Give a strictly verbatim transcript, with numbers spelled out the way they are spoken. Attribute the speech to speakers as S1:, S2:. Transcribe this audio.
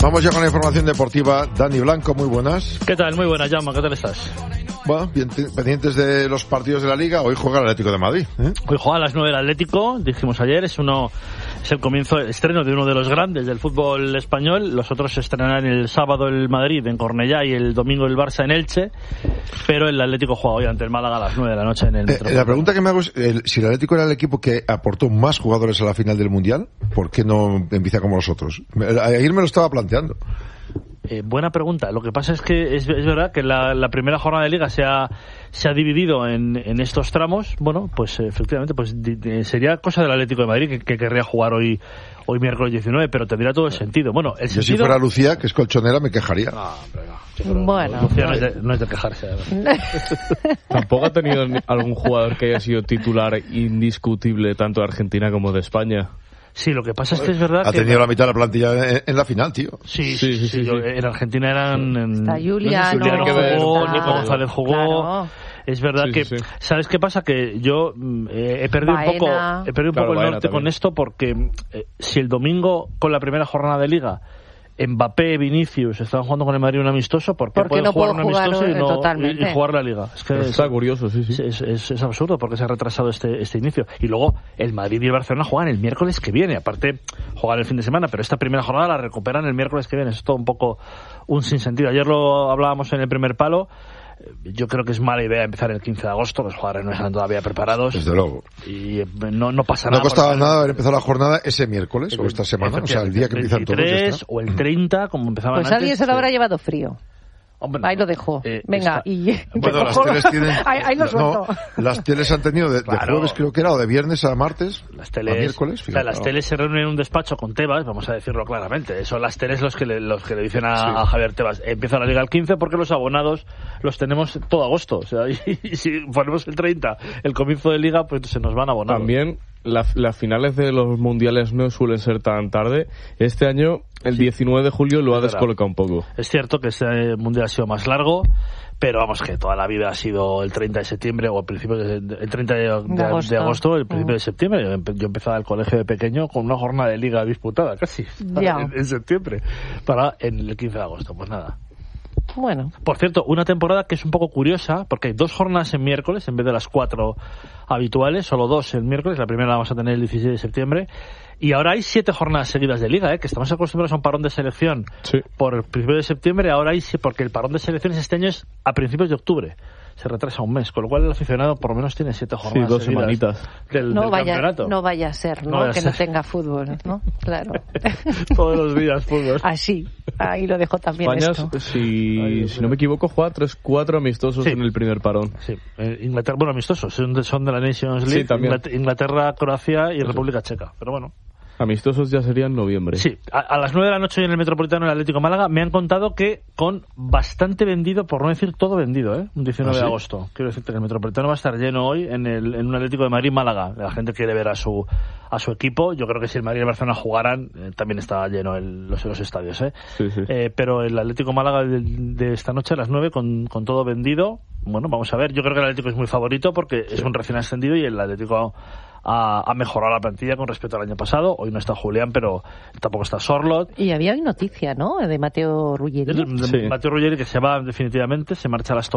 S1: Vamos ya con la información deportiva. Dani Blanco, muy buenas.
S2: ¿Qué tal? Muy buenas, Jaume. ¿Qué tal estás?
S1: Bueno, bien, pendientes de los partidos de la Liga. Hoy juega el Atlético de Madrid, ¿eh?
S2: Hoy juega a las nueve el Atlético, dijimos ayer. Es uno es el comienzo, el estreno de uno de los grandes del fútbol español. Los otros se estrenarán el sábado el Madrid en Cornellá y el domingo el Barça en Elche. Pero el Atlético juega hoy ante el Málaga a las nueve de la noche en el Metropolitano.
S1: Eh, la pregunta que me hago es, el, si el Atlético era el equipo que aportó más jugadores a la final del Mundial, ¿por qué no empieza como los otros? Ayer me lo estaba planteando.
S2: Eh, buena pregunta. Lo que pasa es que es, es verdad que la, la primera jornada de Liga se ha, se ha dividido en, en estos tramos. Bueno, pues efectivamente pues di, di, sería cosa del Atlético de Madrid que, que querría jugar hoy hoy miércoles diecinueve, pero tendría todo el sentido. Bueno, el
S1: Yo
S2: sentido...
S1: si fuera Lucía, que es colchonera, me quejaría.
S2: No, pero no. Yo creo,
S3: bueno.
S2: Lucía no es de, no es de quejarse.
S4: Tampoco ha tenido algún jugador que haya sido titular indiscutible tanto de Argentina como de España.
S2: Sí, lo que pasa es que es verdad
S1: ha
S2: que...
S1: Ha tenido la mitad de la plantilla en, en la final, tío.
S2: Sí, sí, sí. sí, sí, sí. En Argentina eran... En,
S3: está Juliano,
S2: no sé si Juliano jugó,
S3: está...
S2: Nico González jugó... Claro. Es verdad sí, que... Sí, sí. ¿Sabes qué pasa? Que yo eh, he perdido
S3: Baena.
S2: un poco, he perdido un
S4: claro,
S2: poco el
S4: Baena
S2: norte
S4: también.
S2: con esto porque eh, si el domingo con la primera jornada de Liga Mbappé, Vinicius estaban jugando con el Madrid un amistoso, ¿por qué pueden
S3: no
S2: jugar un
S3: jugar
S2: amistoso y, no, y, y jugar la Liga? Es que
S4: está
S2: es,
S4: curioso, sí, sí.
S2: Es, es, es absurdo porque se ha retrasado este, este inicio. Y luego el Madrid y el Barcelona juegan el miércoles que viene. Aparte, juegan el fin de semana, pero esta primera jornada la recuperan el miércoles que viene. Es todo un poco un sinsentido. Ayer lo hablábamos en el primer palo. Yo creo que es mala idea empezar el quince de agosto, los jugadores no están todavía preparados.
S1: Desde luego.
S2: Y no, no pasa nada.
S1: No costaba nada haber empezado la jornada ese miércoles o esta semana, o sea, el día que empiezan todos.
S2: El veintitrés o el treinta, como empezaban
S3: pues
S2: antes.
S3: Pues alguien se lo habrá llevado frío.
S2: Hombre,
S3: ahí lo dejo.
S2: Eh,
S3: Venga,
S2: está...
S3: y...
S1: Bueno, las teles tienen...
S3: ahí, ahí lo suelto.
S1: No, las teles han tenido de,
S2: claro.
S1: de jueves, creo que era, o de viernes a martes,
S2: las teles,
S1: a miércoles.
S2: Fíjate, o sea, las
S1: no.
S2: teles se reúnen en un despacho con Tebas, vamos a decirlo claramente. Son las teles los que le, los que le dicen a,
S1: sí.
S2: a Javier Tebas, empieza la Liga el quince porque los abonados los tenemos todo agosto. O sea, y, y si ponemos el treinta, el comienzo de Liga, pues se nos van abonados.
S4: También las la finales de los mundiales no suelen ser tan tarde. Este año, el sí. diecinueve de julio, lo ha descolocado un poco.
S2: Es cierto que este mundial ha sido más largo, pero vamos, que toda la vida ha sido el treinta de septiembre o el principio de, el treinta de, de, de, agosto. de agosto, el principio mm. de septiembre. Yo empezaba el colegio de pequeño con una jornada de Liga disputada casi
S3: ya.
S2: en, en septiembre para en el quince de agosto. Pues nada.
S3: Bueno.
S2: Por cierto, una temporada que es un poco curiosa, porque hay dos jornadas en miércoles en vez de las cuatro habituales, solo dos el miércoles, la primera la vamos a tener el dieciséis de septiembre, y ahora hay siete jornadas seguidas de Liga, ¿eh? Que estamos acostumbrados a un parón de selección
S4: sí.
S2: por el principio de septiembre, ahora hay, porque el parón de selecciones este año es a principios de octubre. Se retrasa un mes, con lo cual el aficionado por lo menos tiene siete jornadas
S4: sí, dos
S2: semanitas
S4: semanitas.
S2: del,
S3: no
S2: del
S3: vaya,
S2: campeonato.
S3: No vaya a ser, ¿no?
S2: No vaya
S3: que
S2: a ser.
S3: no tenga fútbol, ¿no? Claro.
S2: Todos los días fútbol.
S3: Así, ahí lo dejo también
S4: España,
S3: esto.
S4: Si,
S2: Ay,
S4: si no me equivoco, juega tres cuatro amistosos
S2: sí.
S4: en el primer parón.
S2: Sí, eh, Inglaterra, bueno, amistosos, son de, son de la Nations League,
S4: sí, también.
S2: Inglaterra, Croacia y República Checa, pero bueno.
S4: Amistosos ya serían noviembre.
S2: Sí, a, a las nueve de la noche en el Metropolitano del Atlético Málaga me han contado que con bastante vendido, por no decir todo vendido, ¿eh? Un diecinueve
S1: ¿Ah, sí?
S2: de agosto. Quiero decirte que el Metropolitano va a estar lleno hoy en, el, en un Atlético de Madrid-Málaga. La gente quiere ver a su a su equipo. Yo creo que si el Madrid y el Barcelona jugaran, eh, también está lleno el, los, los estadios, ¿eh?
S4: Sí, sí.
S2: Eh, pero el Atlético Málaga de, de esta noche a las nueve con, con todo vendido. Bueno, vamos a ver. Yo creo que el Atlético es muy favorito porque sí. es un recién ascendido y el Atlético ha, ha mejorado la plantilla con respecto al año pasado. Hoy no está Julián, pero tampoco está Sorlot.
S3: Y había hoy noticia, ¿no? De Mateo Ruggeri.
S2: De, de
S4: sí.
S2: Mateo Ruggeri que se va definitivamente, se marcha a las